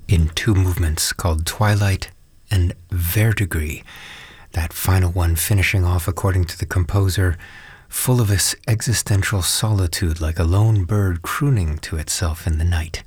in two movements called Twilight and Verdigris. That final one finishing off, according to the composer, full of this existential solitude like a lone bird crooning to itself in the night.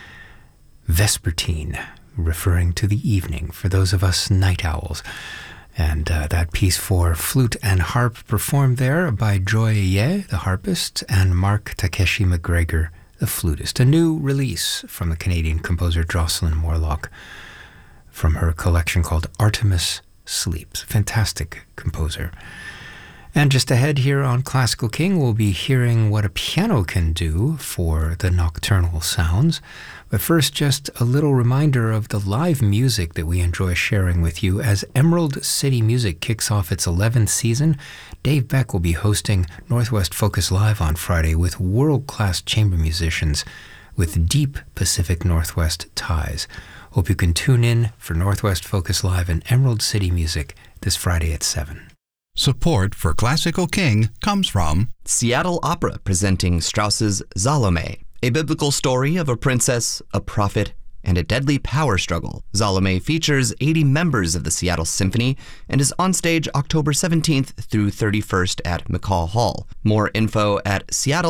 Vespertine, referring to the evening for those of us night owls. And that piece for flute and harp performed there by Joy Ye, the harpist, and Mark Takeshi McGregor, the flutist. A new release from the Canadian composer Jocelyn Morlock from her collection called Artemis Sleeps. Fantastic composer. And just ahead here on Classical King, we'll be hearing what a piano can do for the nocturnal sounds. But first, just a little reminder of the live music that we enjoy sharing with you. As Emerald City Music kicks off its 11th season, Dave Beck will be hosting Northwest Focus Live on Friday with world-class chamber musicians with deep Pacific Northwest ties. Hope you can tune in for Northwest Focus Live and Emerald City Music this Friday at 7. Support for Classical King comes from Seattle Opera presenting Strauss's Salome, a biblical story of a princess, a prophet, and a deadly power struggle. Salome features 80 members of the Seattle Symphony and is on stage October 17th through 31st at McCall Hall. More info at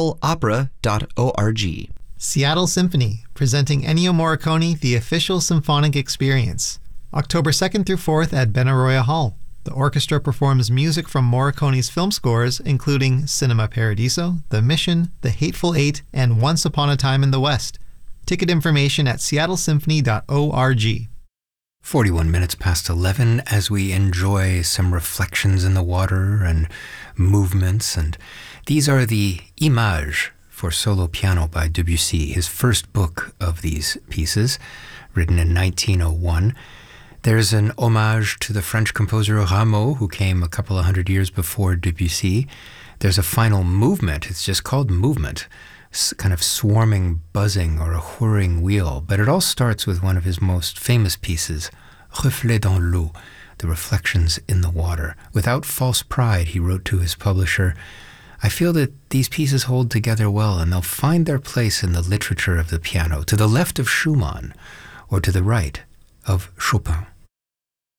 seattleopera.org. Seattle Symphony, presenting Ennio Morricone, The Official Symphonic Experience. October 2nd through 4th at Benaroya Hall. The orchestra performs music from Morricone's film scores, including Cinema Paradiso, The Mission, The Hateful Eight, and Once Upon a Time in the West. Ticket information at seattlesymphony.org. 41 minutes past 11 as we enjoy some reflections in the water and movements. And these are the Images for solo piano by Debussy, his first book of these pieces, written in 1901. There's an homage to the French composer Rameau, who came a couple of hundred years before Debussy. There's a final movement. It's just called movement, kind of swarming buzzing or a whirring wheel. But it all starts with one of his most famous pieces, Reflets dans l'eau, the reflections in the water. Without false pride, he wrote to his publisher, I feel that these pieces hold together well and they'll find their place in the literature of the piano, to the left of Schumann or to the right of Chopin.